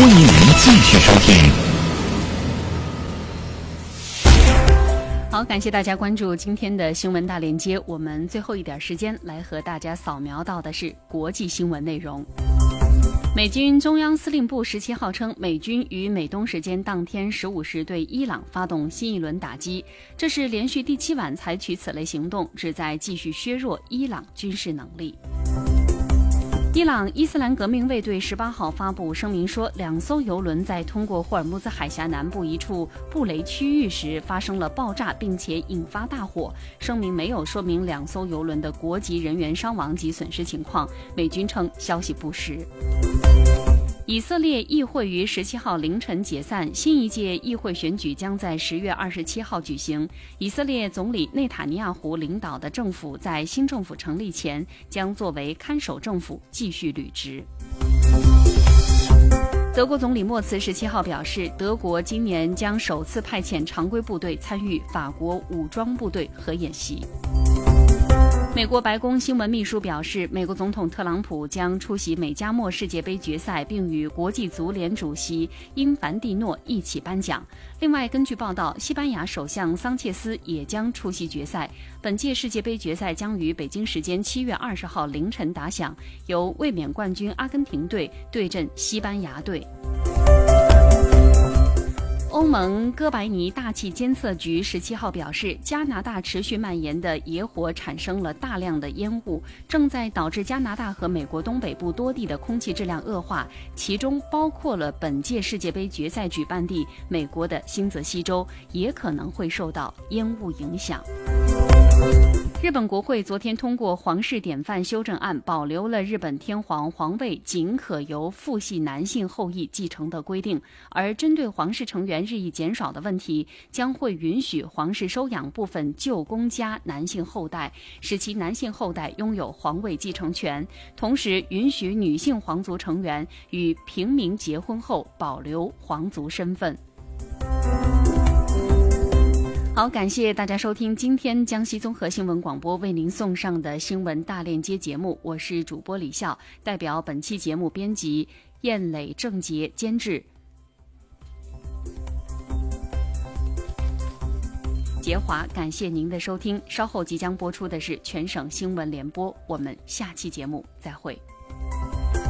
欢迎您继续收听。 好，感谢大家关注今天的新闻大连接。我们最后一点时间来和大家扫描到的是国际新闻内容。美军中央司令部17号称，美军于美东时间当天15时对伊朗发动新一轮打击，这是连续第7晚采取此类行动，旨在继续削弱伊朗军事能力。伊朗伊斯兰革命卫队18号发布声明说，2艘油轮在通过霍尔木兹海峡南部一处布雷区域时发生了爆炸，并且引发大火。声明没有说明2艘油轮的国籍、人员伤亡及损失情况。美军称消息不实。以色列议会于17号凌晨解散，新一届议会选举将在10月27号举行。以色列总理内塔尼亚胡领导的政府在新政府成立前将作为看守政府继续履职。德国总理默茨17号表示，德国今年将首次派遣常规部队参与法国武装部队核演习。美国白宫新闻秘书表示，美国总统特朗普将出席美加墨世界杯决赛，并与国际足联主席因凡蒂诺一起颁奖。另外，根据报道，西班牙首相桑切斯也将出席决赛。本届世界杯决赛将于北京时间7月20号凌晨打响，由卫冕冠军阿根廷队对阵西班牙队。欧盟哥白尼大气监测局17号表示，加拿大持续蔓延的野火产生了大量的烟雾，正在导致加拿大和美国东北部多地的空气质量恶化，其中包括了本届世界杯决赛举办地美国的新泽西州，也可能会受到烟雾影响。日本国会昨天通过皇室典范修正案，保留了日本天皇皇位仅可由父系男性后裔继承的规定，而针对皇室成员日益减少的问题，将会允许皇室收养部分旧公家男性后代，使其男性后代拥有皇位继承权，同时允许女性皇族成员与平民结婚后保留皇族身份。好，感谢大家收听今天江西综合新闻广播为您送上的新闻大链接节目，我是主播李笑，代表本期节目编辑燕磊、郑杰，监制杰华，感谢您的收听。稍后即将播出的是全省新闻联播，我们下期节目再会。